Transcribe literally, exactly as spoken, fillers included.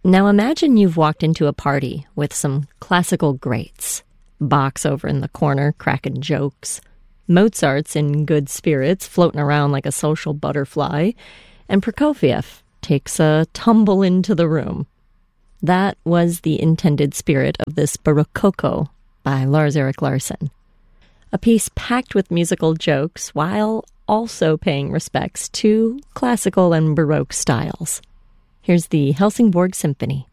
Now imagine you've walked into a party with some classical greats. Bach's over in the corner cracking jokes. Mozart's in good spirits, floating around like a social butterfly. And Prokofiev takes a tumble into the room. That was the intended spirit of this Baroque by Lars-Erik Larsson. A piece packed with musical jokes while also paying respects to classical and Baroque styles. Here's the Helsingborg Symphony.